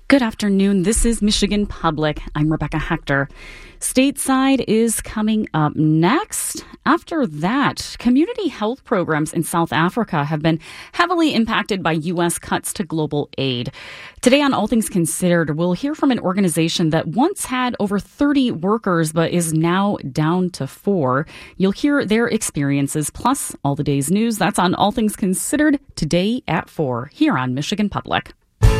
Good afternoon. This is Michigan Public. I'm Rebecca Hector. Stateside is coming up next. After that, community health programs in South Africa have been heavily impacted by U.S. cuts to global aid. Today on All Things Considered, we'll hear from an organization that once had over 30 workers but is now down to 4. You'll hear their experiences plus all the day's news. That's on All Things Considered today at 4 here on Michigan Public.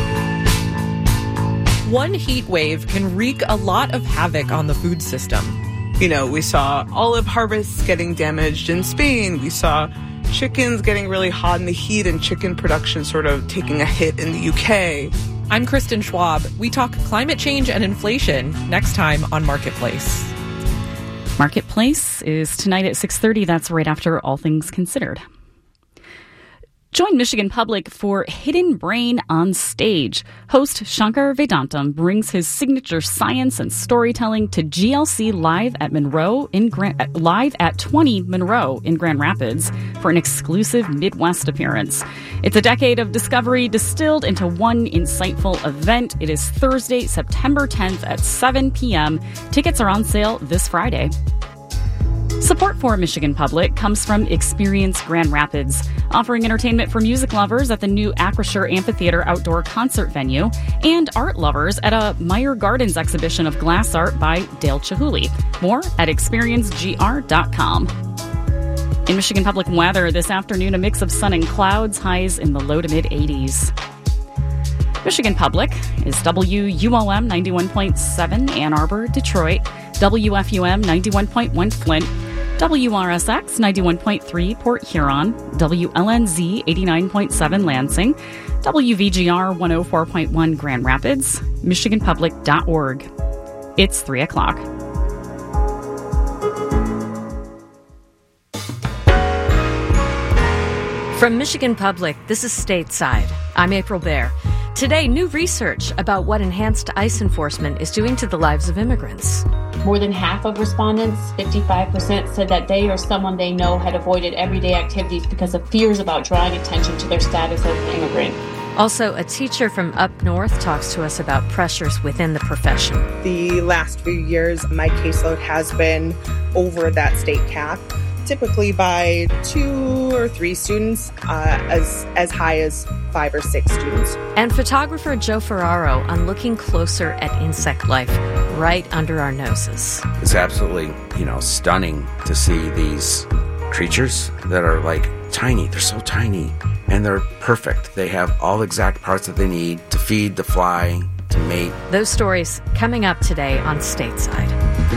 One heat wave can wreak a lot of havoc on the food system. You know, we saw olive harvests getting damaged in Spain. We saw chickens getting really hot in the heat and chicken production sort of taking a hit in the UK. I'm Kristen Schwab. We talk climate change and inflation next time on Marketplace. Marketplace is tonight at 6:30. That's right after All Things Considered. Join Michigan Public for Hidden Brain on Stage. Host Shankar Vedantam brings his signature science and storytelling to GLC Live at Live at 20 Monroe in Grand Rapids for an exclusive Midwest appearance. It's a decade of discovery distilled into one insightful event. It is Thursday, September 10th at 7 p.m. Tickets are on sale this Friday. Support for Michigan Public comes from Experience Grand Rapids, offering entertainment for music lovers at the new Acrisure Amphitheater outdoor concert venue and art lovers at a Meyer Gardens exhibition of glass art by Dale Chihuly. More at experiencegr.com. In Michigan Public weather this afternoon, a mix of sun and clouds, highs in the low to mid-80s. Michigan Public is WUOM 91.7 Ann Arbor, Detroit, WFUM 91.1 Flint, WRSX 91.3 Port Huron, WLNZ 89.7 Lansing, WVGR 104.1 Grand Rapids, MichiganPublic.org. It's 3 o'clock. From Michigan Public, this is Stateside. I'm April Baer. Today, new research about what enhanced ICE enforcement is doing to the lives of immigrants. More than half of respondents, 55%, said that they or someone they know had avoided everyday activities because of fears about drawing attention to their status as an immigrant. Also, a teacher from up north talks to us about pressures within the profession. The last few years, my caseload has been over that state cap, typically by 2 or 3 students, as high as 5 or 6 students. And photographer Joe Ferraro on looking closer at insect life right under our noses. It's absolutely, stunning to see these creatures that are like tiny. They're so tiny and they're perfect. They have all the exact parts that they need to feed, to fly, to mate. Those stories coming up today on Stateside.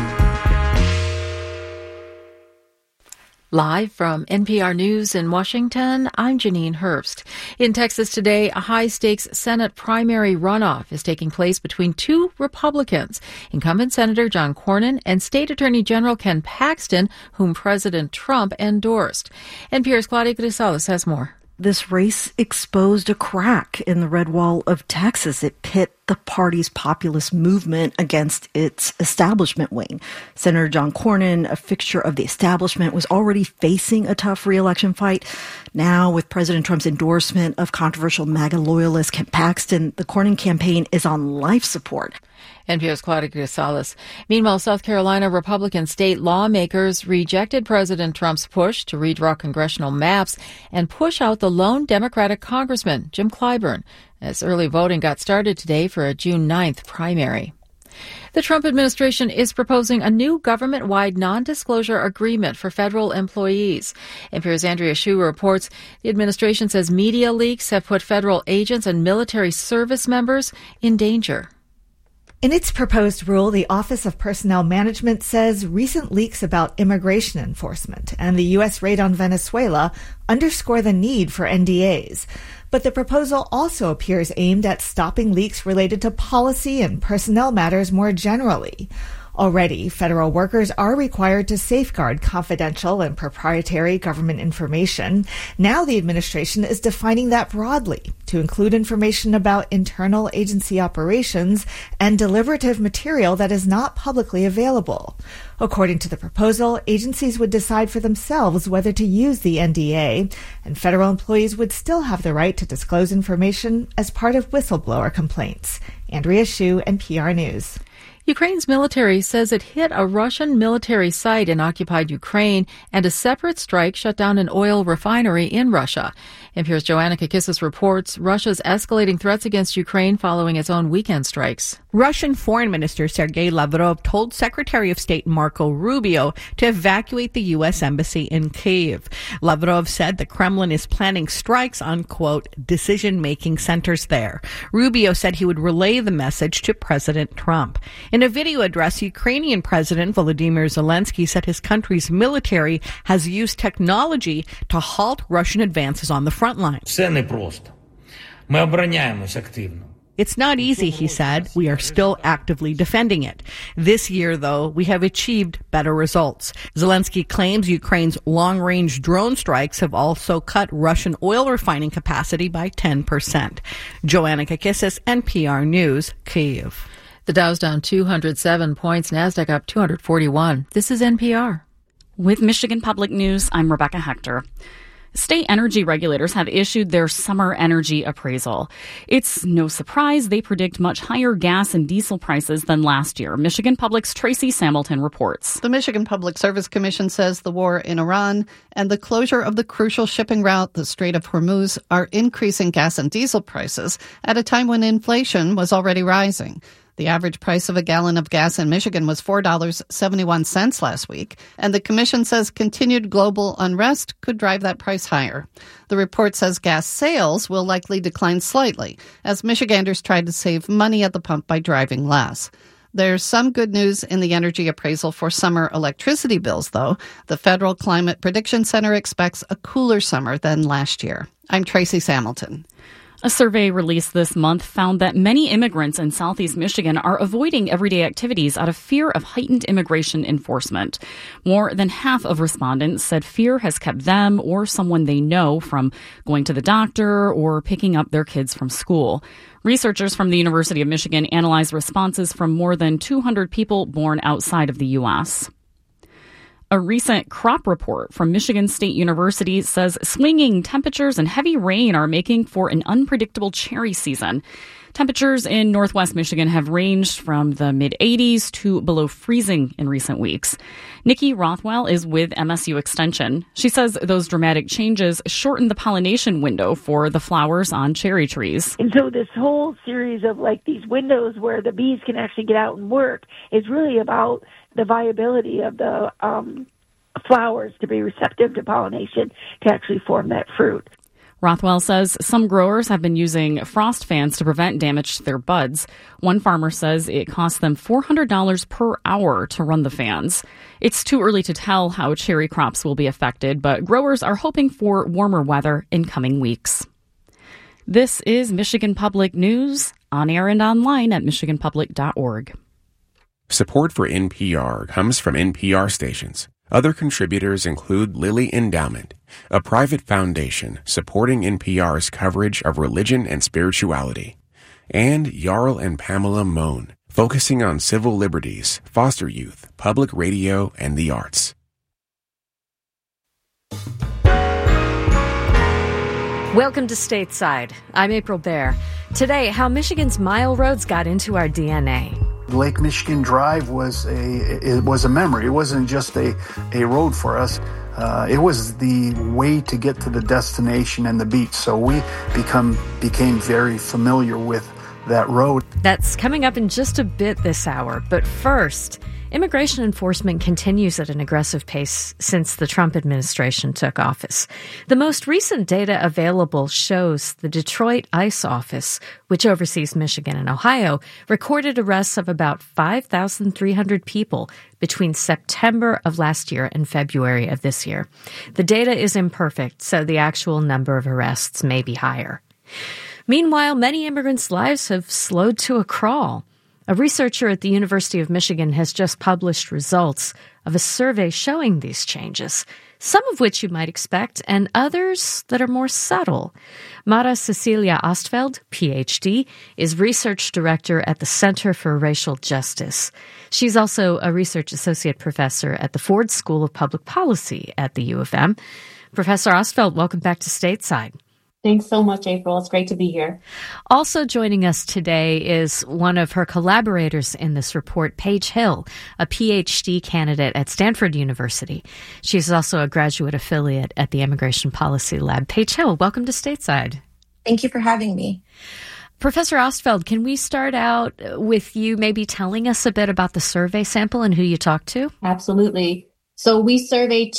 Live from NPR News in Washington, I'm Janine Herbst. In Texas today, a high-stakes Senate primary runoff is taking place between 2 Republicans, incumbent Senator John Cornyn and State Attorney General Ken Paxton, whom President Trump endorsed. NPR's Claudia Grisales has more. This race exposed a crack in the red wall of Texas. It pit the party's populist movement against its establishment wing. Senator John Cornyn, a fixture of the establishment, was already facing a tough re-election fight. Now, with President Trump's endorsement of controversial MAGA loyalist Ken Paxton, the Cornyn campaign is on life support. NPR's Claudia Grisales. Meanwhile, South Carolina Republican state lawmakers rejected President Trump's push to redraw congressional maps and push out the lone Democratic congressman, Jim Clyburn, as early voting got started today for a June 9th primary. The Trump administration is proposing a new government-wide non-disclosure agreement for federal employees. NPR's Andrea Hsu reports the administration says media leaks have put federal agents and military service members in danger. In its proposed rule, the Office of Personnel Management says recent leaks about immigration enforcement and the U.S. raid on Venezuela underscore the need for NDAs. But the proposal also appears aimed at stopping leaks related to policy and personnel matters more generally. Already, federal workers are required to safeguard confidential and proprietary government information. Now the administration is defining that broadly to include information about internal agency operations and deliberative material that is not publicly available. According to the proposal, agencies would decide for themselves whether to use the NDA, and federal employees would still have the right to disclose information as part of whistleblower complaints. Andrea Hsu, NPR News. Ukraine's military says it hit a Russian military site in occupied Ukraine, and a separate strike shut down an oil refinery in Russia. NPR's Joanna Kakissis reports Russia's escalating threats against Ukraine following its own weekend strikes. Russian Foreign Minister Sergei Lavrov told Secretary of State Marco Rubio to evacuate the U.S. Embassy in Kyiv. Lavrov said the Kremlin is planning strikes on, quote, decision-making centers there. Rubio said he would relay the message to President Trump. In a video address, Ukrainian President Volodymyr Zelensky said his country's military has used technology to halt Russian advances on the front line. It's not easy, he said. We are still actively defending it. This year, though, we have achieved better results. Zelensky claims Ukraine's long-range drone strikes have also cut Russian oil refining capacity by 10%. Joanna Kakissis, NPR News, Kyiv. The Dow's down 207 points, NASDAQ up 241. This is NPR. With Michigan Public News, I'm Rebecca Hector. State energy regulators have issued their summer energy appraisal. It's no surprise they predict much higher gas and diesel prices than last year. Michigan Public's Tracy Samilton reports. The Michigan Public Service Commission says the war in Iran and the closure of the crucial shipping route, the Strait of Hormuz, are increasing gas and diesel prices at a time when inflation was already rising. The average price of a gallon of gas in Michigan was $4.71 last week, and the commission says continued global unrest could drive that price higher. The report says gas sales will likely decline slightly as Michiganders try to save money at the pump by driving less. There's some good news in the energy appraisal for summer electricity bills, though. The Federal Climate Prediction Center expects a cooler summer than last year. I'm Tracy Samilton. A survey released this month found that many immigrants in Southeast Michigan are avoiding everyday activities out of fear of heightened immigration enforcement. More than half of respondents said fear has kept them or someone they know from going to the doctor or picking up their kids from school. Researchers from the University of Michigan analyzed responses from more than 200 people born outside of the U.S. A recent crop report from Michigan State University says swinging temperatures and heavy rain are making for an unpredictable cherry season. Temperatures in northwest Michigan have ranged from the mid-80s to below freezing in recent weeks. Nikki Rothwell is with MSU Extension. She says those dramatic changes shorten the pollination window for the flowers on cherry trees. And so this whole series of these windows where the bees can actually get out and work is really about the viability of the flowers to be receptive to pollination to actually form that fruit. Rothwell says some growers have been using frost fans to prevent damage to their buds. One farmer says it costs them $400 per hour to run the fans. It's too early to tell how cherry crops will be affected, but growers are hoping for warmer weather in coming weeks. This is Michigan Public News, on air and online at michiganpublic.org. Support for NPR comes from NPR stations. Other contributors include Lilly Endowment, a private foundation supporting NPR's coverage of religion and spirituality, and Jarl and Pamela Mohn, focusing on civil liberties, foster youth, public radio, and the arts. Welcome to Stateside. I'm April Baer. Today, how Michigan's mile roads got into our DNA. Lake Michigan Drive was a memory. It wasn't just a road for us. It was the way to get to the destination and the beach. So we became very familiar with that road. That's coming up in just a bit this hour. But first, immigration enforcement continues at an aggressive pace since the Trump administration took office. The most recent data available shows the Detroit ICE office, which oversees Michigan and Ohio, recorded arrests of about 5,300 people between September of last year and February of this year. The data is imperfect, so the actual number of arrests may be higher. Meanwhile, many immigrants' lives have slowed to a crawl. A researcher at the University of Michigan has just published results of a survey showing these changes, some of which you might expect, and others that are more subtle. Mara Cecilia Ostfeld, Ph.D., is research director at the Center for Racial Justice. She's also a research associate professor at the Ford School of Public Policy at the U of M. Professor Ostfeld, welcome back to Stateside. Thanks so much, April. It's great to be here. Also joining us today is one of her collaborators in this report, Paige Hill, a PhD candidate at Stanford University. She's also a graduate affiliate at the Immigration Policy Lab. Paige Hill, welcome to Stateside. Thank you for having me. Professor Ostfeld, can we start out with you maybe telling us a bit about the survey sample and who you talked to? Absolutely. So we surveyed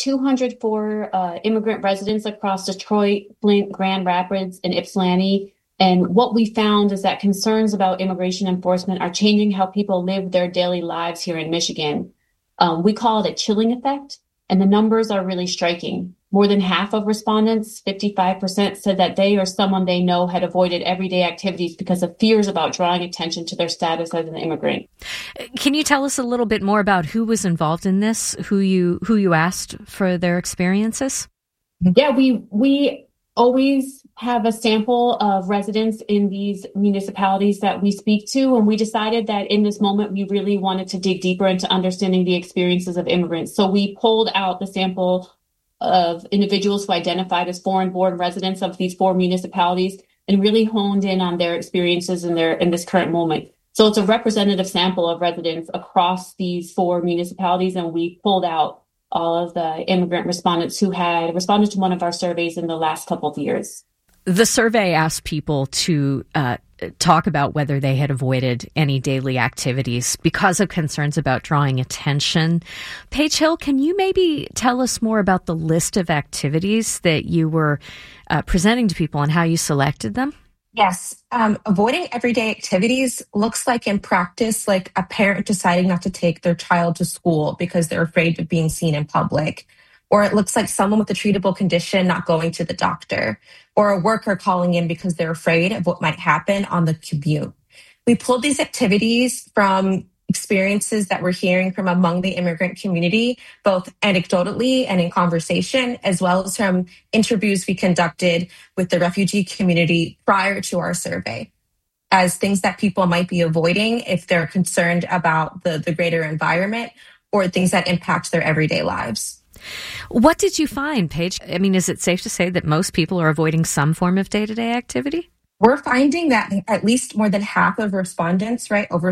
204 immigrant residents across Detroit, Flint, Grand Rapids, and Ypsilanti. And what we found is that concerns about immigration enforcement are changing how people live their daily lives here in Michigan. We call it a chilling effect, and the numbers are really striking. More than half of respondents, 55%, said that they or someone they know had avoided everyday activities because of fears about drawing attention to their status as an immigrant. Can you tell us a little bit more about who was involved in this, who you asked for their experiences? Yeah, we always have a sample of residents in these municipalities that we speak to, and we decided that in this moment we really wanted to dig deeper into understanding the experiences of immigrants. So we pulled out the sample of individuals who identified as foreign-born residents of these 4 municipalities and really honed in on their experiences in this current moment. So it's a representative sample of residents across these 4 municipalities, and we pulled out all of the immigrant respondents who had responded to one of our surveys in the last couple of years. The survey asked people to talk about whether they had avoided any daily activities because of concerns about drawing attention. Paige Hill, can you maybe tell us more about the list of activities that you were presenting to people and how you selected them? Yes. Avoiding everyday activities looks like in practice, like a parent deciding not to take their child to school because they're afraid of being seen in public. Or it looks like someone with a treatable condition not going to the doctor, or a worker calling in because they're afraid of what might happen on the commute. We pulled these activities from experiences that we're hearing from among the immigrant community, both anecdotally and in conversation, as well as from interviews we conducted with the refugee community prior to our survey, as things that people might be avoiding if they're concerned about the greater environment or things that impact their everyday lives. What did you find, Paige? I mean, is it safe to say that most people are avoiding some form of day-to-day activity? We're finding that at least more than half of respondents, right, over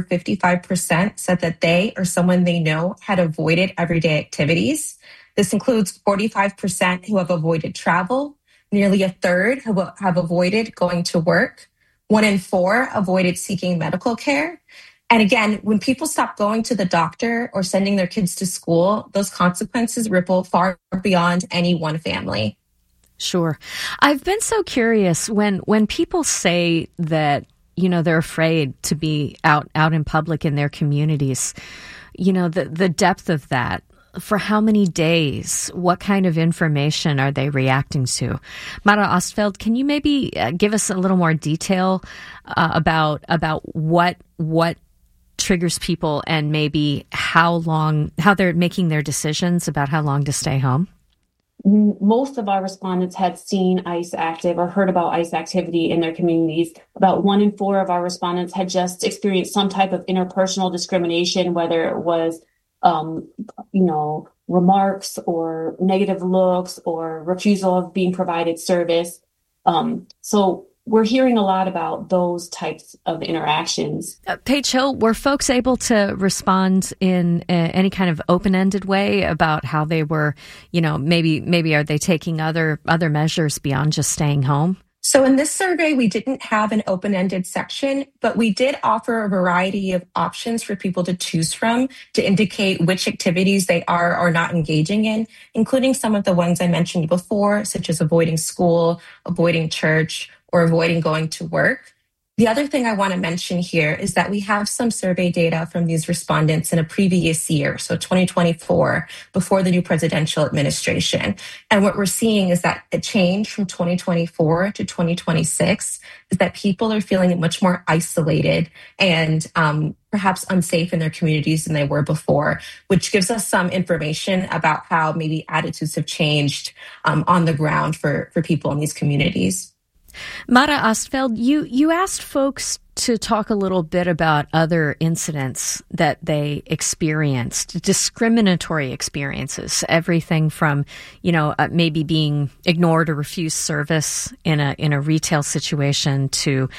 55%, said that they or someone they know had avoided everyday activities. This includes 45% who have avoided travel, nearly a third who have avoided going to work, 1 in 4 avoided seeking medical care. And again, when people stop going to the doctor or sending their kids to school, those consequences ripple far beyond any one family. Sure. I've been so curious when people say that, you know, they're afraid to be out in public in their communities, you know, the depth of that. For how many days? What kind of information are they reacting to? Mara Ostfeld, can you maybe give us a little more detail about what triggers people and maybe how they're making their decisions about how long to stay home? Most of our respondents had seen ICE active or heard about ICE activity in their communities. About 1 in 4 of our respondents had just experienced some type of interpersonal discrimination, whether it was, remarks or negative looks or refusal of being provided service. So we're hearing a lot about those types of interactions. Paige Hill, were folks able to respond in any kind of open-ended way about how they were, you know, maybe are they taking other measures beyond just staying home? So in this survey, we didn't have an open-ended section, but we did offer a variety of options for people to choose from to indicate which activities they are or not engaging in, including some of the ones I mentioned before, such as avoiding school, avoiding church, or avoiding going to work. The other thing I want to mention here is that we have some survey data from these respondents in a previous year, so 2024, before the new presidential administration. And what we're seeing is that the change from 2024 to 2026 is that people are feeling much more isolated and perhaps unsafe in their communities than they were before, which gives us some information about how maybe attitudes have changed on the ground for people in these communities. Mara Ostfeld, you asked folks to talk a little bit about other incidents that they experienced, discriminatory experiences, everything from, maybe being ignored or refused service in a retail situation to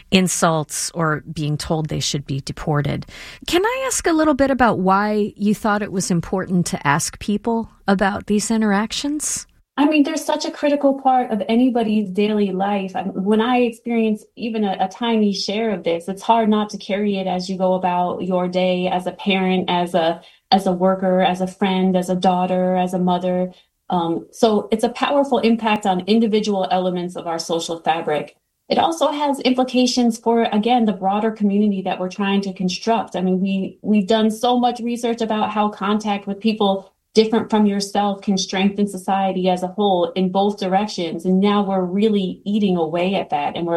insults or being told they should be deported. Can I ask a little bit about why you thought it was important to ask people about these interactions? I mean, they're such a critical part of anybody's daily life. When I experience even a tiny share of this, it's hard not to carry it as you go about your day as a parent, as a worker, as a friend, as a daughter, as a mother. So it's a powerful impact on individual elements of our social fabric. It also has implications for, again, the broader community that we're trying to construct. I mean, we've done so much research about how contact with people different from yourself can strengthen society as a whole in both directions. And now we're really eating away at that. And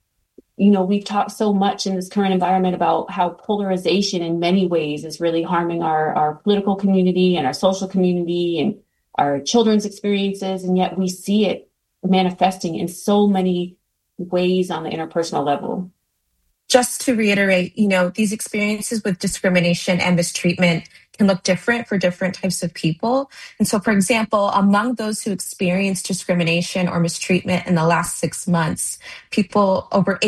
we've talked so much in this current environment about how polarization in many ways is really harming our political community and our social community and our children's experiences. And yet we see it manifesting in so many ways on the interpersonal level. Just to reiterate, these experiences with discrimination and mistreatment can look different for different types of people. And so, for example, among those who experienced discrimination or mistreatment in the last 6 months, people over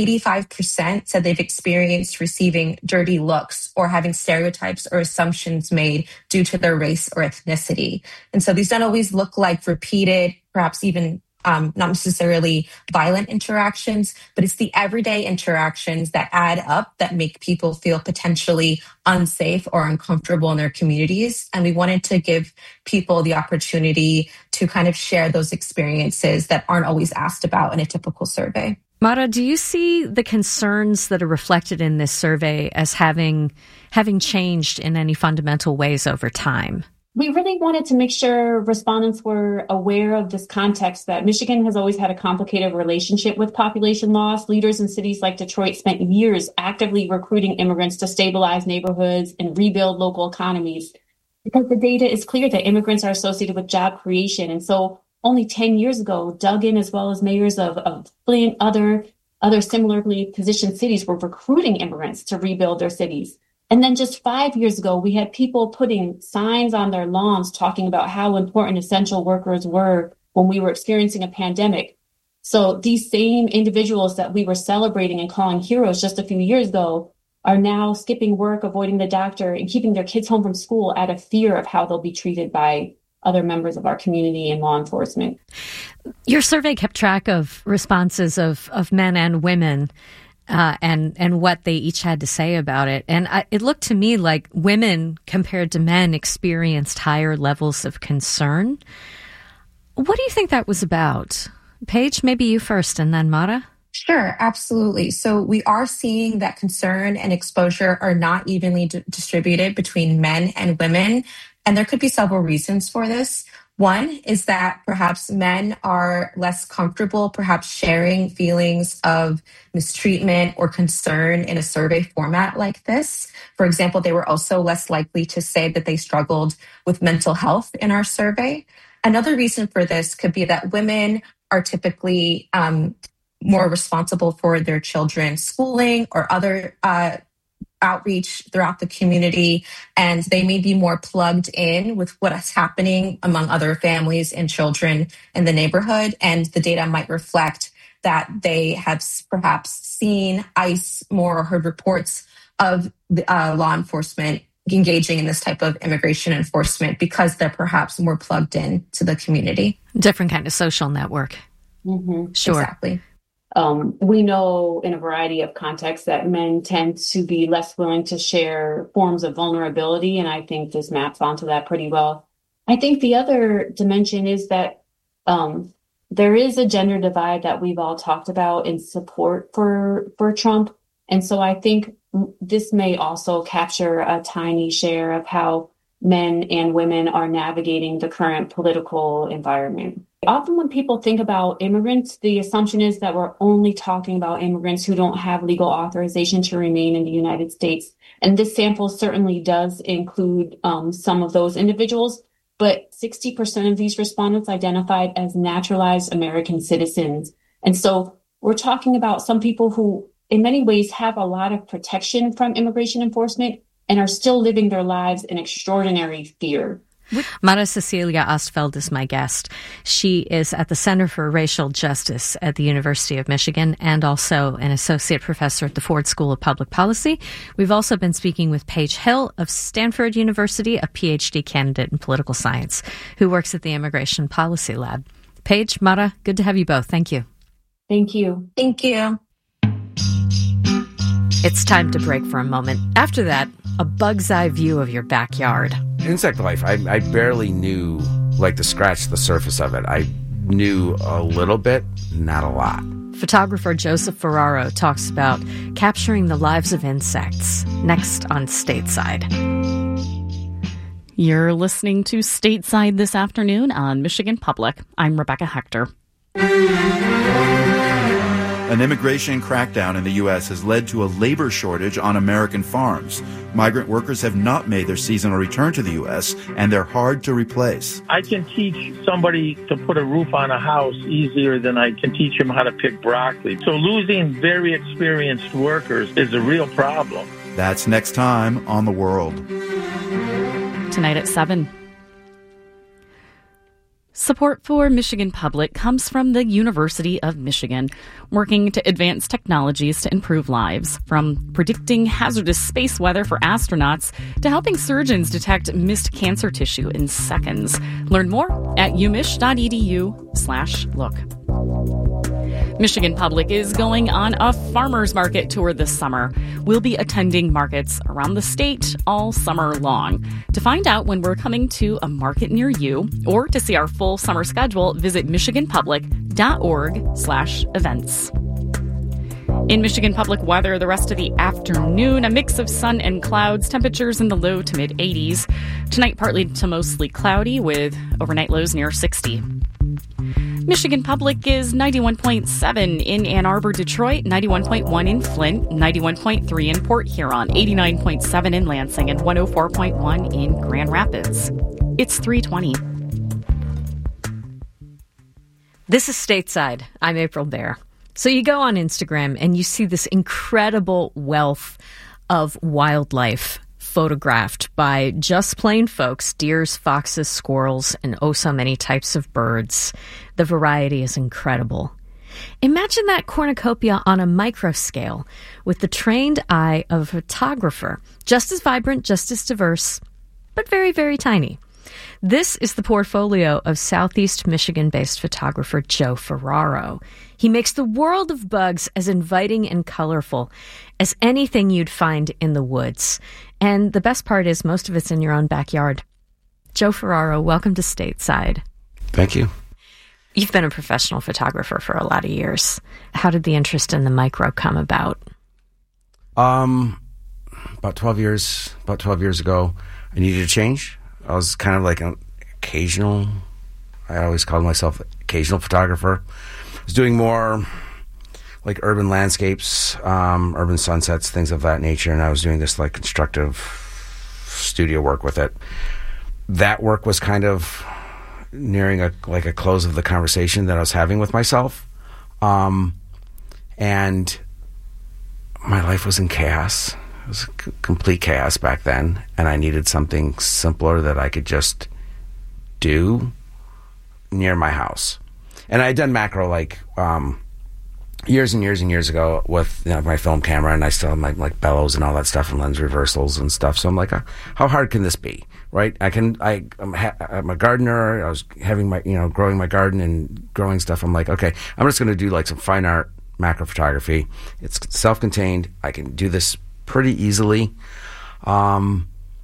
85% said they've experienced receiving dirty looks or having stereotypes or assumptions made due to their race or ethnicity. And so these don't always look like repeated, perhaps even not necessarily violent interactions, but it's the everyday interactions that add up that make people feel potentially unsafe or uncomfortable in their communities. And we wanted to give people the opportunity to kind of share those experiences that aren't always asked about in a typical survey. Mara, do you see the concerns that are reflected in this survey as having changed in any fundamental ways over time? We really wanted to make sure respondents were aware of this context that Michigan has always had a complicated relationship with population loss. Leaders in cities like Detroit spent years actively recruiting immigrants to stabilize neighborhoods and rebuild local economies because the data is clear that immigrants are associated with job creation. And so only 10 years ago, Duggan, as well as mayors of Flint, other similarly positioned cities were recruiting immigrants to rebuild their cities. And then just 5 years ago, we had people putting signs on their lawns talking about how important essential workers were when we were experiencing a pandemic. So these same individuals that we were celebrating and calling heroes just a few years ago are now skipping work, avoiding the doctor, and keeping their kids home from school out of fear of how they'll be treated by other members of our community and law enforcement. Your survey kept track of responses of men and women. And what they each had to say about it. And it looked to me like women compared to men experienced higher levels of concern. What do you think that was about? Paige, maybe you first and then Mara. Sure, absolutely. So we are seeing that concern and exposure are not evenly distributed between men and women. And there could be several reasons for this. One is that perhaps men are less comfortable, perhaps sharing feelings of mistreatment or concern in a survey format like this. For example, they were also less likely to say that they struggled with mental health in our survey. Another reason for this could be that women are typically more responsible for their children's schooling or other outreach throughout the community, and they may be more plugged in with what is happening among other families and children in the neighborhood. And the data might reflect that they have perhaps seen ICE more or heard reports of law enforcement engaging in this type of immigration enforcement because they're perhaps more plugged in to the community. Different kind of social network. Mm-hmm. Sure. Exactly. We know in a variety of contexts that men tend to be less willing to share forms of vulnerability, and I think this maps onto that pretty well. I think the other dimension is that there is a gender divide that we've all talked about in support for Trump, and so I think this may also capture a tiny share of how men and women are navigating the current political environment. Often when people think about immigrants, the assumption is that we're only talking about immigrants who don't have legal authorization to remain in the United States. And this sample certainly does include some of those individuals, but 60% of these respondents identified as naturalized American citizens. And so we're talking about some people who, in many ways, have a lot of protection from immigration enforcement and are still living their lives in extraordinary fear. Mara Cecilia Ostfeld is my guest. She is at the Center for Racial Justice at the University of Michigan and also an associate professor at the Ford School of Public Policy. We've also been speaking with Paige Hill of Stanford University, a PhD candidate in political science, who works at the Immigration Policy Lab. Paige, Mara, good to have you both. Thank you. Thank you. Thank you. It's time to break for a moment. After that, a bug's eye view of your backyard. Insect life, I barely knew, to scratch the surface of it. I knew a little bit, not a lot. Photographer Joseph Ferraro talks about capturing the lives of insects, next on Stateside. You're listening to Stateside this afternoon on Michigan Public. I'm Rebecca Hector. An immigration crackdown in the U.S. has led to a labor shortage on American farms. Migrant workers have not made their seasonal return to the U.S., and they're hard to replace. I can teach somebody to put a roof on a house easier than I can teach them how to pick broccoli. So losing very experienced workers is a real problem. That's next time on The World. Tonight at 7. Support for Michigan Public comes from the University of Michigan, working to advance technologies to improve lives, from predicting hazardous space weather for astronauts to helping surgeons detect missed cancer tissue in seconds. Learn more at umich.edu/look. Michigan Public is going on a farmers market tour this summer. We'll be attending markets around the state all summer long. To find out when we're coming to a market near you or to see our full summer schedule, visit michiganpublic.org/events. In Michigan Public weather, the rest of the afternoon, a mix of sun and clouds, temperatures in the low to mid 80s. Tonight, partly to mostly cloudy with overnight lows near 60. Michigan Public is 91.7 in Ann Arbor, Detroit, 91.1 in Flint, 91.3 in Port Huron, 89.7 in Lansing, and 104.1 in Grand Rapids. It's 3:20. This is Stateside. I'm April Baer. So you go on Instagram and you see this incredible wealth of wildlife photographed by just plain folks, deers, foxes, squirrels, and oh so many types of birds. The variety is incredible. Imagine that cornucopia on a micro scale with the trained eye of a photographer, just as vibrant, just as diverse, but very, very tiny. This is the portfolio of Southeast Michigan-based photographer Joe Ferraro. He makes the world of bugs as inviting and colorful as anything you'd find in the woods. And the best part is most of it's in your own backyard. Joe Ferraro, welcome to Stateside. Thank you. You've been a professional photographer for a lot of years. How did the interest in the micro come about? About 12 years ago, I needed a change. I was kind of like an occasional, I always called myself occasional photographer. I was doing more like urban landscapes, urban sunsets, things of that nature, and I was doing this like constructive studio work with it. That work was kind of nearing a close of the conversation that I was having with myself. And my life was in chaos. It was complete chaos back then, and I needed something simpler that I could just do near my house. And I had done macro years and years and years ago with my film camera, and I still have my bellows and all that stuff and lens reversals and stuff. So I'm like, how hard can this be, right? I'm a gardener. I was having growing my garden and growing stuff. I'm like, okay, I'm just going to do some fine art macro photography. It's self-contained. I can do this pretty easily. And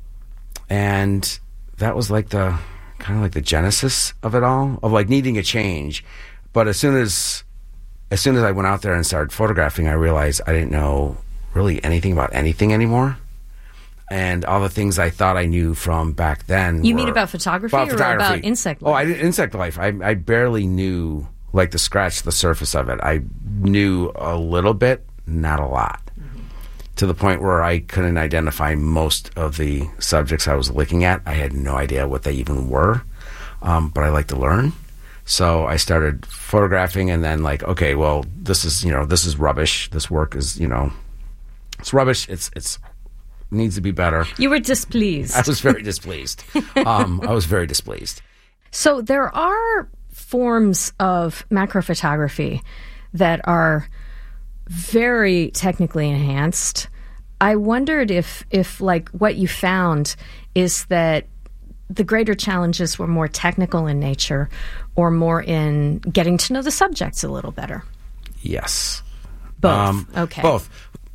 that was the genesis of it all, of needing a change. But as soon as I went out there and started photographing, I realized I didn't know really anything about anything anymore. And all the things I thought I knew from back then. You mean about photography or about insect life? Insect life. I barely knew to scratch the surface of it. I knew a little bit, not a lot. To the point where I couldn't identify most of the subjects I was looking at. I had no idea what they even were, but I like to learn. So I started photographing, and then like, okay, well, this is rubbish. This work is, it's rubbish. It's needs to be better. You were displeased. I was very displeased. I was very displeased. So there are forms of macrophotography that are very technically enhanced. I wondered if like what you found is that the greater challenges were more technical in nature or more in getting to know the subjects a little better. Yes. Both. Okay. Both.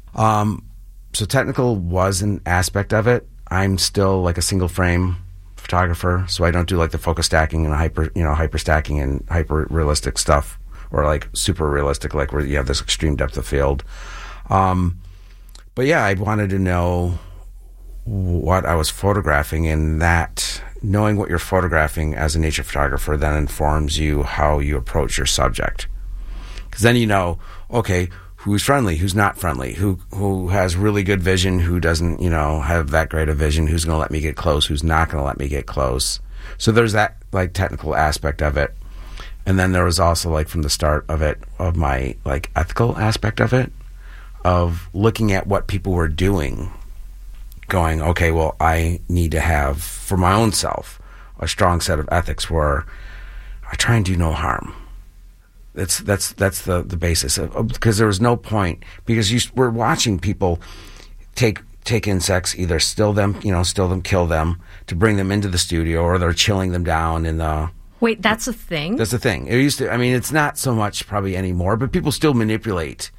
So technical was an aspect of it. I'm still like a single frame photographer, so I don't do like the focus stacking and hyper stacking and hyper realistic stuff, or like super realistic, like where you have this extreme depth of field. But yeah, I wanted to know what I was photographing, and that knowing what you're photographing as a nature photographer then informs you how you approach your subject. Because then you know, okay, who's friendly, who's not friendly, who has really good vision, who doesn't, have that great a vision, who's going to let me get close, who's not going to let me get close. So there's that like technical aspect of it. And then there was also like from the start of it, of my like ethical aspect of it, of looking at what people were doing, going, okay, well, I need to have for my own self a strong set of ethics where I try and do no harm. That's the basis of, because there was no point, because we're watching people take insects, either still them, kill them to bring them into the studio, or they're chilling them down in the. Wait, that's a thing? That's a thing. It used to. I mean, it's not so much probably anymore, but people still manipulate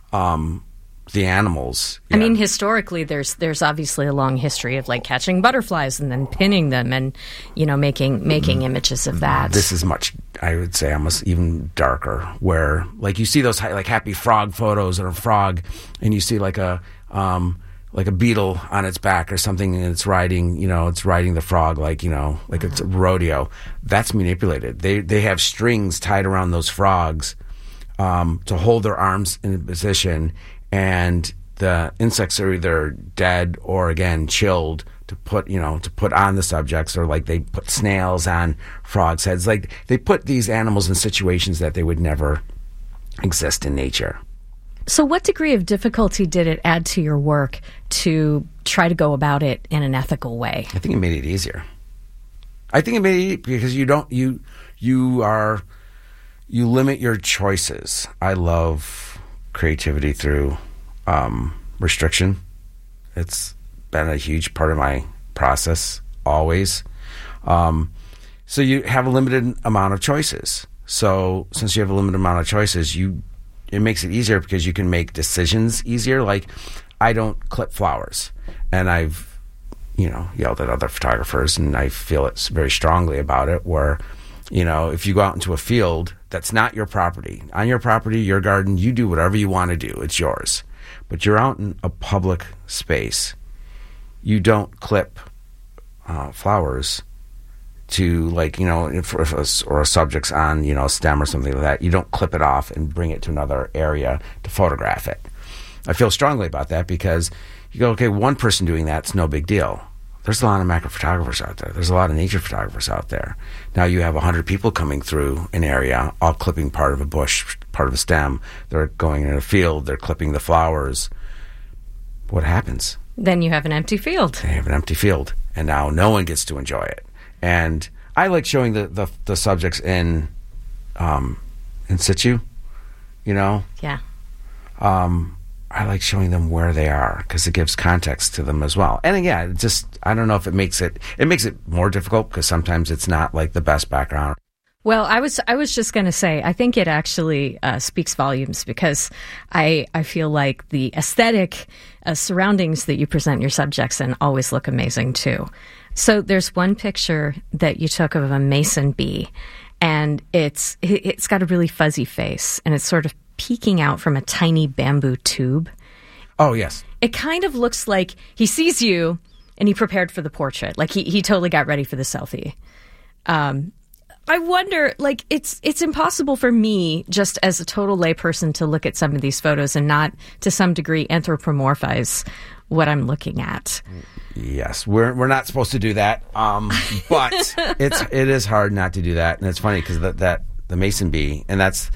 the animals. Yeah. I mean, historically, there's obviously a long history of like catching butterflies and then pinning them and making images of that. This is much, I would say, almost even darker, where like you see those like happy frog photos or a frog, and you see like a beetle on its back or something, and it's riding the frog like it's a rodeo. That's manipulated. They have strings tied around those frogs to hold their arms in a position, and the insects are either dead or again chilled to put on the subjects, or like they put snails on frogs' heads. Like they put these animals in situations that they would never exist in nature. So what degree of difficulty did it add to your work to try to go about it in an ethical way? I think it made it easier. I think it made it because you limit your choices. I love creativity through restriction. It's been a huge part of my process always. So you have a limited amount of choices. So since you have a limited amount of choices, it makes it easier because you can make decisions easier. Like I don't clip flowers, and I've yelled at other photographers, and I feel it's very strongly about it, where if you go out into a field that's not your property, on your property, your garden, you do whatever you want to do. It's yours. But you're out in a public space. You don't clip flowers to or a subject's on, a stem or something like that. You don't clip it off and bring it to another area to photograph it. I feel strongly about that because you go, okay, one person doing that's no big deal. There's a lot of macro photographers out there. There's a lot of nature photographers out there. Now you have 100 people coming through an area, all clipping part of a bush, part of a stem. They're going in a field. They're clipping the flowers. What happens? Then you have an empty field. They have an empty field, and now no one gets to enjoy it. And I like showing the subjects in situ, Yeah. I like showing them where they are because it gives context to them as well. And again, I don't know if it makes it more difficult because sometimes it's not like the best background. Well, I was just going to say, I think it actually speaks volumes because I feel like the aesthetic surroundings that you present your subjects in always look amazing too. So there's one picture that you took of a mason bee, and it's got a really fuzzy face, and it's sort of peeking out from a tiny bamboo tube. Oh, yes. It kind of looks like he sees you and he prepared for the portrait. Like he totally got ready for the selfie. I wonder, like, it's impossible for me, just as a total layperson, to look at some of these photos and not, to some degree, anthropomorphize what I'm looking at. Yes, we're not supposed to do that, but it is hard not to do that, and it's funny because that the Mason bee, and that's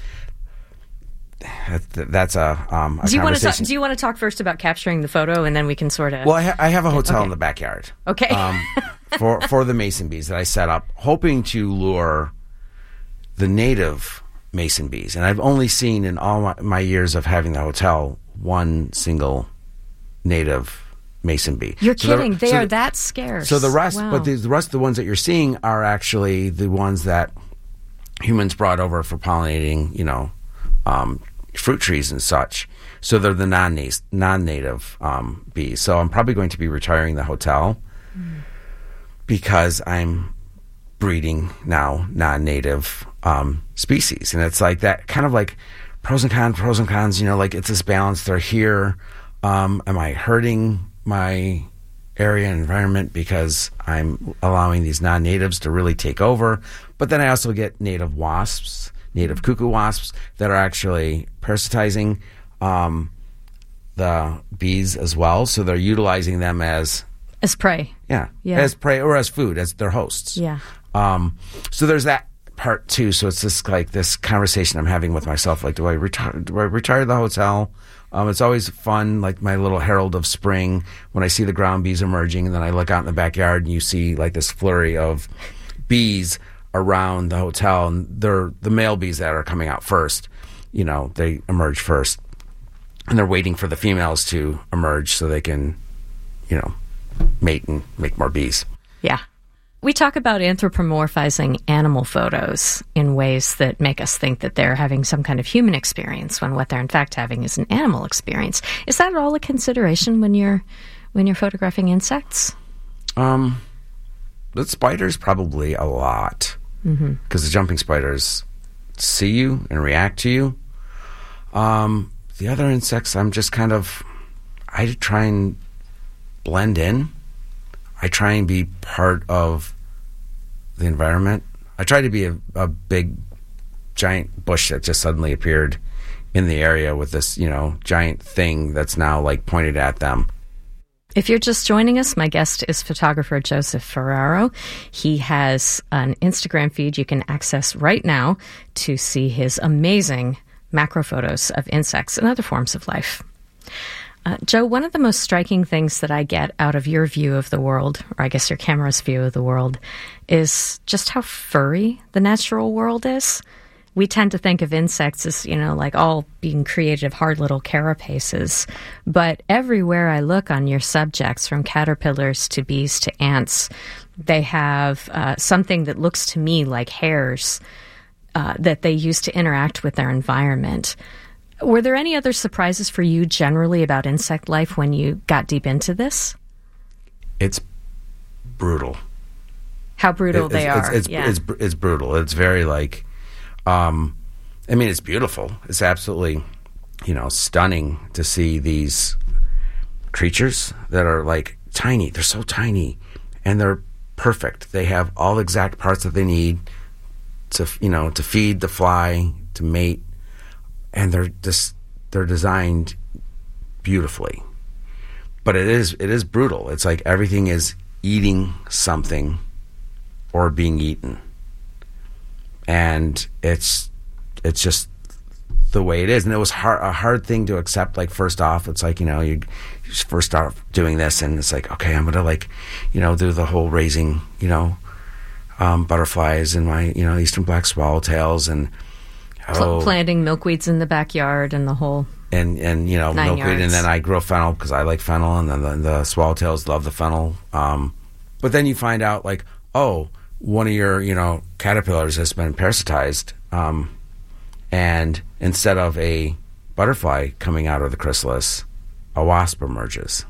a conversation. Do you want to talk first about capturing the photo, and then we can sort of? Well, I have a hotel in the backyard. Okay. For the Mason bees that I set up, hoping to lure the native Mason bees, and I've only seen in all my years of having the hotel one single native Mason bee. You're kidding. They are that scarce. So the rest, wow. but the rest of the ones that you're seeing are actually the ones that humans brought over for pollinating, fruit trees and such. So they're the non-native bees. So I'm probably going to be retiring the hotel because I'm breeding now non-native species. And it's like that, kind of like pros and cons, like it's this balance. They're here. Am I hurting my area and environment because I'm allowing these non-natives to really take over? But then I also get native wasps, native cuckoo wasps that are actually parasitizing the bees as well. So they're utilizing them as prey. Yeah, as prey or as food, as their hosts. Yeah. So there's that part too. So it's this conversation I'm having with myself. Like, do I retire the hotel? It's always fun, like my little herald of spring, when I see the ground bees emerging, and then I look out in the backyard and you see like this flurry of bees around the hotel, and they're the male bees that are coming out first. They emerge first, and they're waiting for the females to emerge so they can, mate and make more bees. Yeah. We talk about anthropomorphizing animal photos in ways that make us think that they're having some kind of human experience when what they're in fact having is an animal experience. Is that at all a consideration when you're photographing insects? The spiders probably a lot, because the jumping spiders see you and react to you. The other insects, I try and blend in. I try and be part of the environment. I try to be a big, giant bush that just suddenly appeared in the area with this, giant thing that's now like pointed at them. If you're just joining us, my guest is photographer Joseph Ferraro. He has an Instagram feed you can access right now to see his amazing macro photos of insects and other forms of life. Joe, one of the most striking things that I get out of your view of the world, or I guess your camera's view of the world, is just how furry the natural world is. We tend to think of insects as, like all being creative, hard little carapaces. But everywhere I look on your subjects, from caterpillars to bees to ants, they have something that looks to me like hairs that they use to interact with their environment. Were there any other surprises for you generally about insect life when you got deep into this? It's brutal. How brutal they are. It's brutal. It's very like, it's beautiful. It's absolutely, stunning to see these creatures that are like tiny. They're so tiny, and they're perfect. They have all the exact parts that they need to feed, to fly, to mate. And they're designed beautifully, but it is brutal. It's like everything is eating something or being eaten, and it's just the way it is. And it was a hard thing to accept. Like, first off, it's like you first start doing this, and it's like, okay, I'm gonna do the whole raising butterflies and my eastern black swallowtails and. Planting milkweeds in the backyard and the whole and milkweed yards. And then I grow fennel because I like fennel, and then the swallowtails love the fennel. But then you find out like, one of your caterpillars has been parasitized, and instead of a butterfly coming out of the chrysalis, a wasp emerges,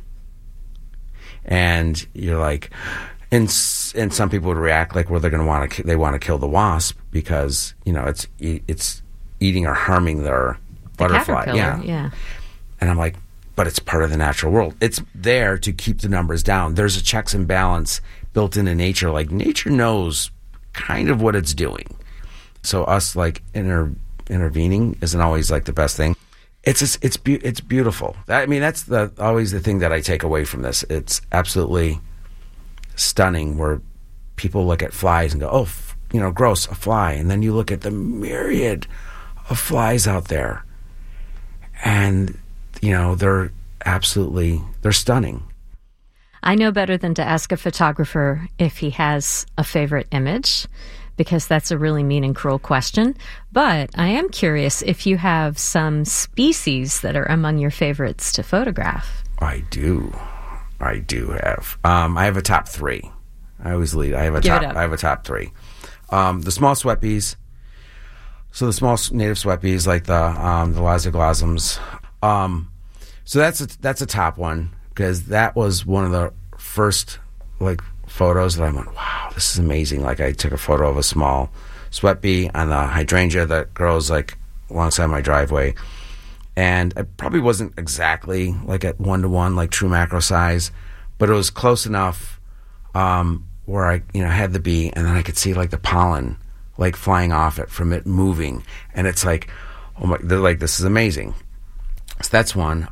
and you're like. And some people would react like, well, they want to kill the wasp because it's eating or harming their butterfly. Yeah. And I'm like, but it's part of the natural world. It's there to keep the numbers down. There's a checks and balance built into nature. Like, nature knows kind of what it's doing. So us like intervening isn't always like the best thing. It's beautiful. I mean, that's always the thing that I take away from this. It's absolutely stunning where people look at flies and go, oh, gross, a fly. And then you look at the myriad of flies out there. And, they're stunning. I know better than to ask a photographer if he has a favorite image, because that's a really mean and cruel question. But I am curious if you have some species that are among your favorites to photograph. I do have. I have a top three. I always lead. I have a top three. The small sweat bees. So the small native sweat bees, like the Lasioglossums. So that's a top one, because that was one of the first photos that I went, wow, this is amazing. Like, I took a photo of a small sweat bee on the hydrangea that grows alongside my driveway, and it probably wasn't exactly at 1-to-1 true macro size, but it was close enough where I had the bee, and then I could see the pollen flying off it from it moving, and it's oh my, they're this is amazing. So that's one.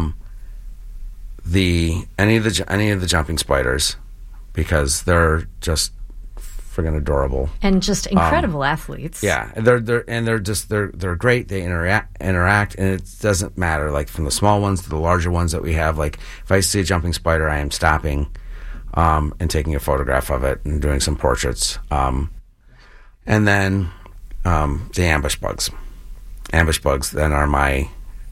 Any of the jumping spiders, because they're just friggin' adorable and just incredible athletes. Yeah, they're great. They interact, and it doesn't matter from the small ones to the larger ones that we have. If I see a jumping spider, I am stopping and taking a photograph of it and doing some portraits. And then the ambush bugs. Ambush bugs then are my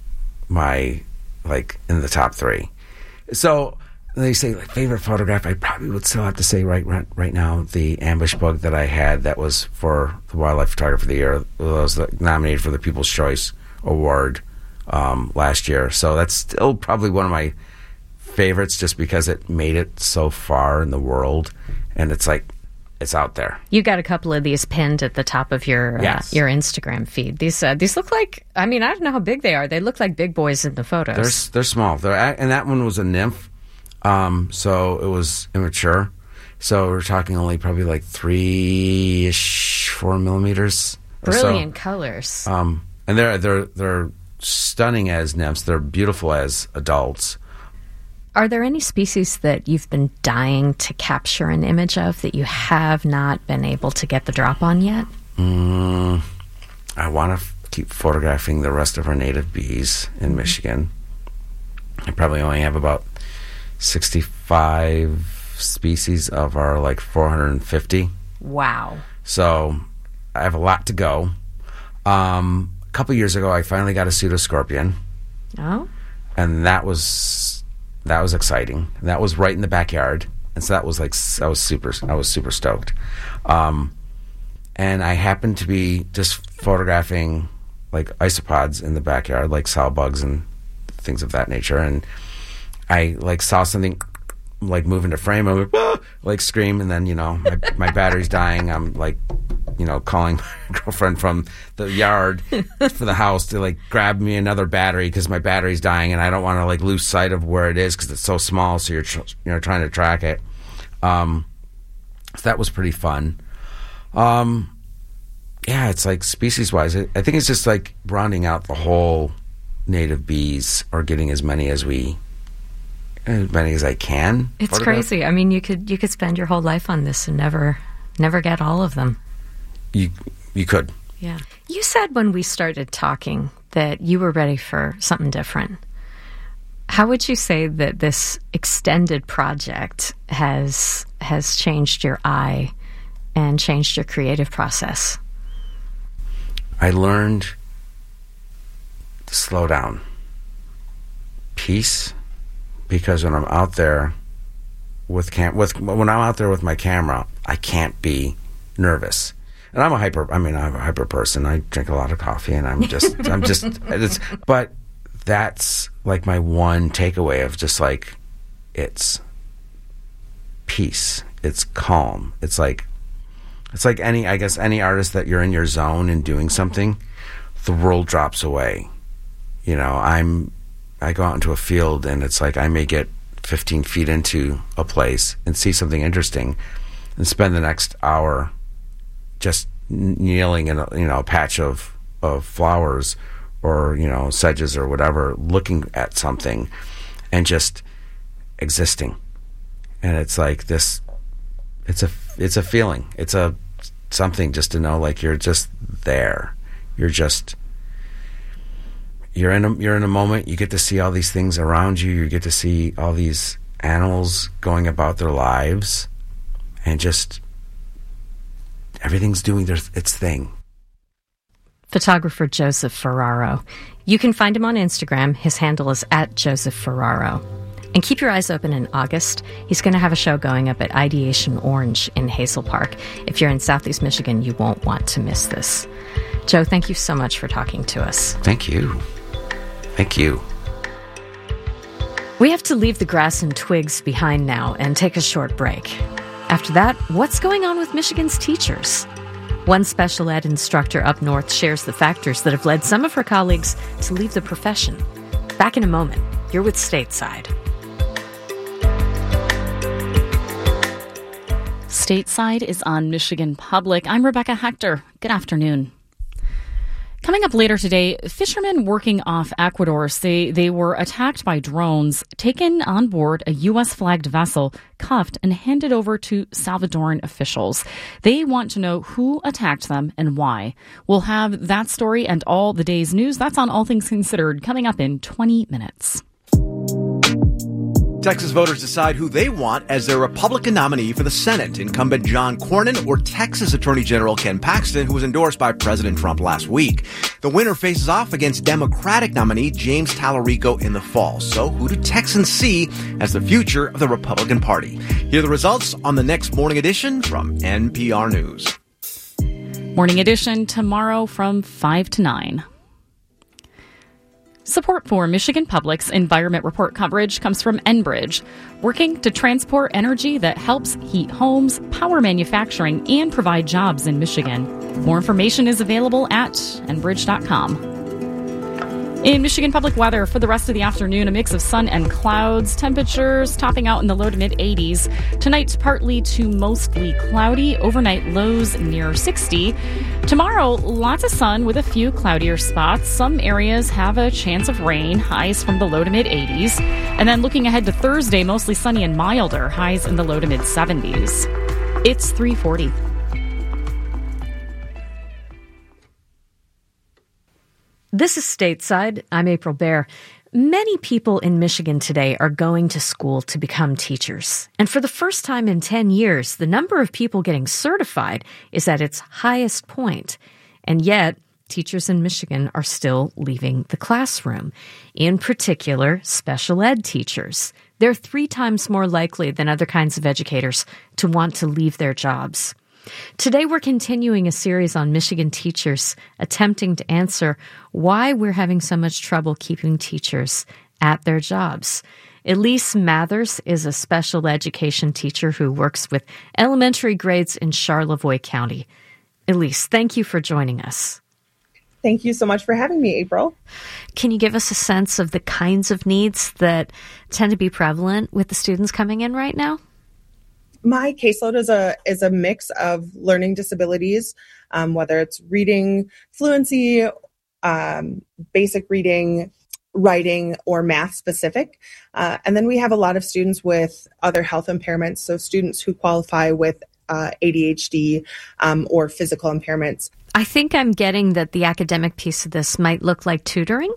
in the top three. So they say favorite photograph. I probably would still have to say right now the ambush bug that I had that was for the Wildlife Photographer of the Year. It was nominated for the People's Choice Award last year. So that's still probably one of my favorites, just because it made it so far in the world, and it's out there. You got a couple of these pinned at the top of your Instagram feed. These look like, I don't know how big they are. They look like big boys in the photos. They're small. And that one was a nymph, so it was immature. So we're talking only probably 3-ish, 4 millimeters. Brilliant colors. And they're stunning as nymphs. They're beautiful as adults. Are there any species that you've been dying to capture an image of that you have not been able to get the drop on yet? I want to keep photographing the rest of our native bees in Michigan. I probably only have about 65 species of our 450. Wow. So I have a lot to go. A couple years ago, I finally got a pseudoscorpion. Oh. And that was exciting. That was right in the backyard, and so that was I was super stoked. And I happened to be just photographing isopods in the backyard, sow bugs and things of that nature, and I saw something move into frame. I'm scream, and then my battery's dying. I'm calling my girlfriend from the yard for the house to grab me another battery, because my battery's dying, and I don't want to lose sight of where it is because it's so small. So you're trying to track it. So that was pretty fun. Yeah, it's species wise, I think it's just rounding out the whole native bees, or getting as many as I can. It's crazy. You could spend your whole life on this and never get all of them. You could. Yeah. You said when we started talking that you were ready for something different. How would you say that this extended project has changed your eye and changed your creative process? I learned to slow down. Peace, because when I'm out there with my camera, I can't be nervous. And I'm a hyper person. I drink a lot of coffee, and but that's my one takeaway of just it's peace. It's calm. It's any artist that you're in your zone and doing something, the world drops away. I go out into a field, and it's I may get 15 feet into a place and see something interesting and spend the next hour just kneeling in a patch of flowers or, sedges or whatever, looking at something and just existing. And it's like this, it's a feeling. It's a something just to know, like, you're just there. You're in a moment. You get to see all these things around you. You get to see all these animals going about their lives, and just everything's doing its thing. Photographer Joseph Ferraro. You can find him on Instagram. His handle is @JosephFerraro. And keep your eyes open in August. He's going to have a show going up at Ideation Orange in Hazel Park. If you're in Southeast Michigan, you won't want to miss this. Joe, thank you so much for talking to us. Thank you. Thank you. We have to leave the grass and twigs behind now and take a short break. After that, what's going on with Michigan's teachers? One special ed instructor up north shares the factors that have led some of her colleagues to leave the profession. Back in a moment. You're with Stateside. Stateside is on Michigan Public. I'm Rebecca Hector. Good afternoon. Coming up later today, fishermen working off Ecuador say they were attacked by drones, taken on board a U.S.-flagged vessel, cuffed, and handed over to Salvadoran officials. They want to know who attacked them and why. We'll have that story and all the day's news. That's on All Things Considered, coming up in 20 minutes. Texas voters decide who they want as their Republican nominee for the Senate, incumbent John Cornyn or Texas Attorney General Ken Paxton, who was endorsed by President Trump last week. The winner faces off against Democratic nominee James Tallarico in the fall. So who do Texans see as the future of the Republican Party? Hear the results on the next Morning Edition from NPR News. Morning Edition tomorrow from 5 to 9. Support for Michigan Public's Environment Report coverage comes from Enbridge, working to transport energy that helps heat homes, power manufacturing, and provide jobs in Michigan. More information is available at enbridge.com. In Michigan Public weather for the rest of the afternoon, a mix of sun and clouds, temperatures topping out in the low to mid 80s. Tonight, partly to mostly cloudy, overnight lows near 60. Tomorrow, lots of sun with a few cloudier spots. Some areas have a chance of rain, highs from the low to mid 80s. And then looking ahead to Thursday, mostly sunny and milder, highs in the low to mid 70s. It's 3:40. This is Stateside. I'm April Baer. Many people in Michigan today are going to school to become teachers. And for the first time in 10 years, the number of people getting certified is at its highest point. And yet, teachers in Michigan are still leaving the classroom. In particular, special ed teachers. They're 3 times more likely than other kinds of educators to want to leave their jobs. Today, we're continuing a series on Michigan teachers, attempting to answer why we're having so much trouble keeping teachers at their jobs. Elise Mathers is a special education teacher who works with elementary grades in Charlevoix County. Elise, thank you for joining us. Thank you so much for having me, April. Can you give us a sense of the kinds of needs that tend to be prevalent with the students coming in right now? My caseload is a mix of learning disabilities, whether it's reading fluency, basic reading, writing, or math specific. And then we have a lot of students with other health impairments, so students who qualify with ADHD or physical impairments. I think I'm getting that the academic piece of this might look like tutoring.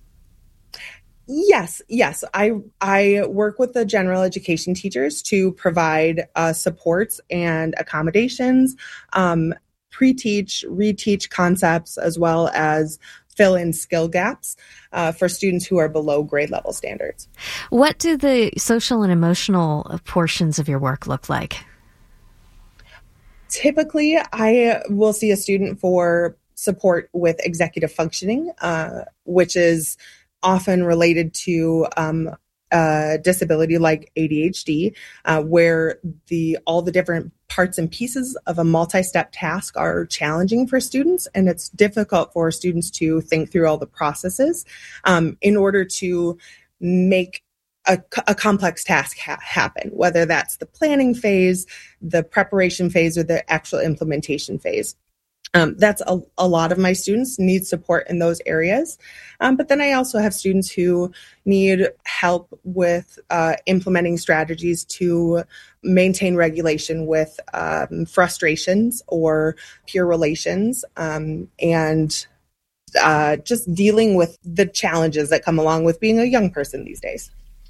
Yes. I work with the general education teachers to provide supports and accommodations, pre-teach, reteach concepts, as well as fill in skill gaps for students who are below grade level standards. What do the social and emotional portions of your work look like? Typically, I will see a student for support with executive functioning, which is often related to a disability like ADHD, where all the different parts and pieces of a multi-step task are challenging for students, and it's difficult for students to think through all the processes in order to make a complex task happen, whether that's the planning phase, the preparation phase, or the actual implementation phase. That's a lot of my students need support in those areas. But then I also have students who need help with implementing strategies to maintain regulation with frustrations or peer relations, and just dealing with the challenges that come along with being a young person these days.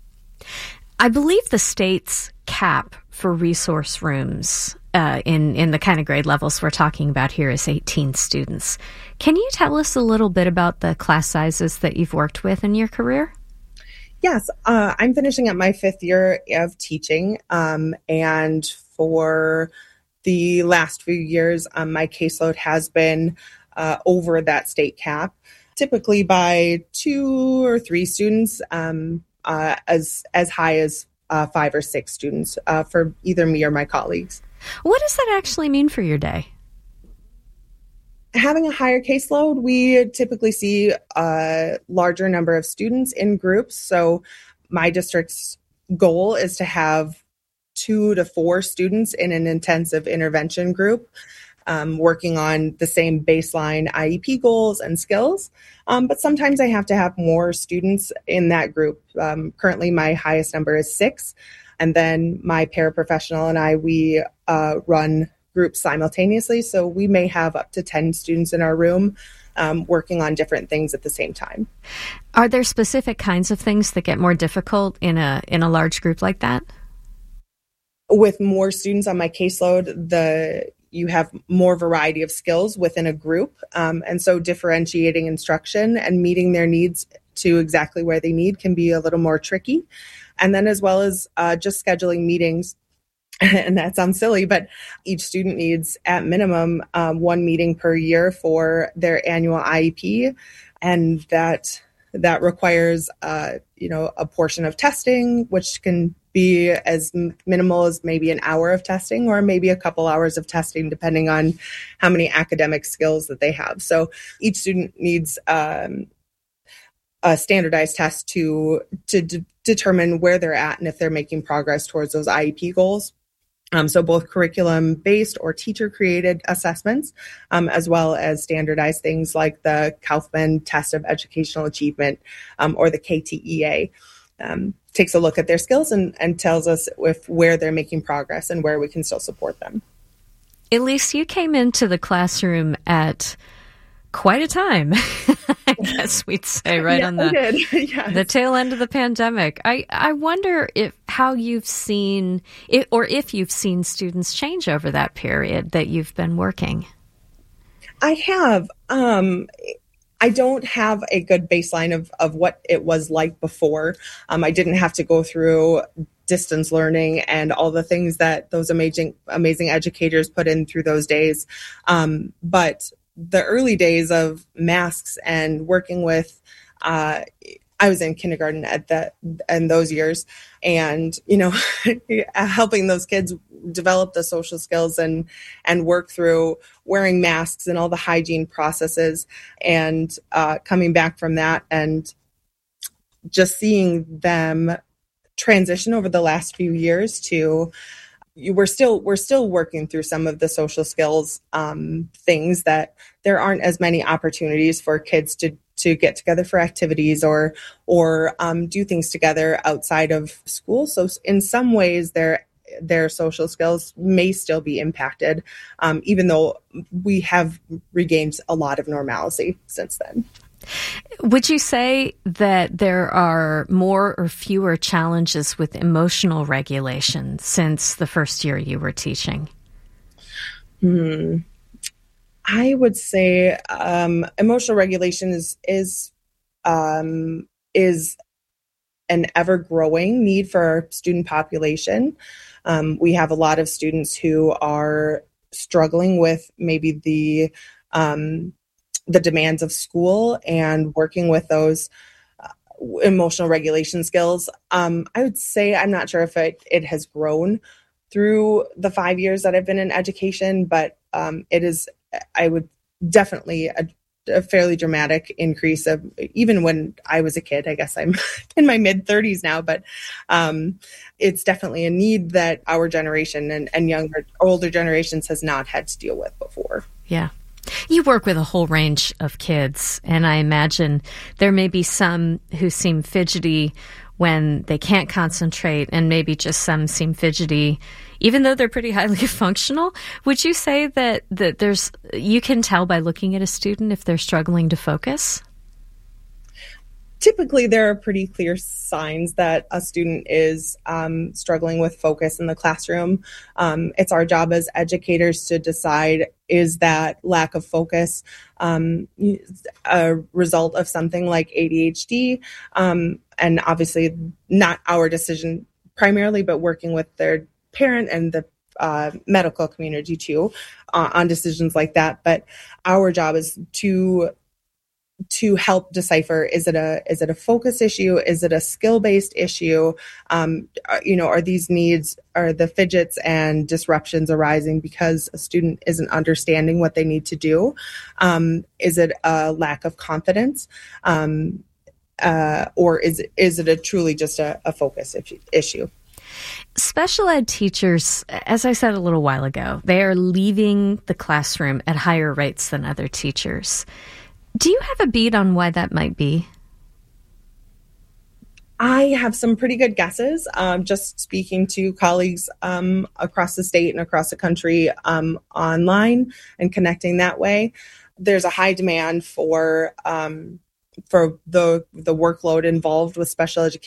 I believe the state's cap for resource rooms in the kind of grade levels we're talking about here is 18 students. Can you tell us a little bit about the class sizes that you've worked with in your career? Yes, I'm finishing up my 5th year of teaching, and for the last few years, my caseload has been over that state cap, typically by 2 or 3 students, as high as 5 or 6 students for either me or my colleagues. What does that actually mean for your day? Having a higher caseload, we typically see a larger number of students in groups. So my district's goal is to have 2 to 4 students in an intensive intervention group, working on the same baseline IEP goals and skills. But sometimes I have to have more students in that group. Currently, my highest number is 6. And then my paraprofessional and we run groups simultaneously. So we may have up to 10 students in our room working on different things at the same time. Are there specific kinds of things that get more difficult in a large group like that? With more students on my caseload, you have more variety of skills within a group. And so differentiating instruction and meeting their needs to exactly where they need can be a little more tricky. And then as well as just scheduling meetings, and that sounds silly, but each student needs at minimum 1 meeting per year for their annual IEP. And that requires, a portion of testing, which can be as minimal as maybe an hour of testing or maybe a couple hours of testing, depending on how many academic skills that they have. So each student needs a standardized test to determine where they're at and if they're making progress towards those IEP goals. So both curriculum-based or teacher-created assessments, as well as standardized things like the Kaufman Test of Educational Achievement, or the KTEA, takes a look at their skills and tells us where they're making progress and where we can still support them. Elise, you came into the classroom at quite a time, I guess we'd say, right on the tail end of the pandemic. I wonder if you've seen students change over that period that you've been working. I have. I don't have a good baseline of what it was like before. I didn't have to go through distance learning and all the things that those amazing educators put in through those days. But the early days of masks and working with, I was in kindergarten in those years, and helping those kids develop the social skills and work through wearing masks and all the hygiene processes, and coming back from that and just seeing them transition over the last few years to. We're still working through some of the social skills things that there aren't as many opportunities for kids to get together for activities or do things together outside of school. So in some ways, their social skills may still be impacted, even though we have regained a lot of normalcy since then. Would you say that there are more or fewer challenges with emotional regulation since the first year you were teaching? I would say emotional regulation is an ever-growing need for our student population. We have a lot of students who are struggling with maybe the demands of school and working with those emotional regulation skills. I would say, I'm not sure if it has grown through the 5 years that I've been in education, but it is, I would definitely a fairly dramatic increase of even when I was a kid. I guess I'm in my mid 30s now, but it's definitely a need that our generation and older generations has not had to deal with before. Yeah. You work with a whole range of kids, and I imagine there may be some who seem fidgety when they can't concentrate, and maybe just some seem fidgety even though they're pretty highly functional. Would you say that you can tell by looking at a student if they're struggling to focus? Typically, there are pretty clear signs that a student is struggling with focus in the classroom. It's our job as educators to decide, is that lack of focus a result of something like ADHD? And obviously not our decision primarily, but working with their parent and the medical community too on decisions like that. But our job is to help decipher, is it a focus issue? Is it a skill-based issue? Are these needs, are the fidgets and disruptions arising because a student isn't understanding what they need to do? Is it a lack of confidence? Or is it truly just a focus issue? Special ed teachers, as I said a little while ago, they are leaving the classroom at higher rates than other teachers. Do you have a beat on why that might be? I have some pretty good guesses. Just speaking to colleagues across the state and across the country online and connecting that way, there's a high demand for the workload involved with special education.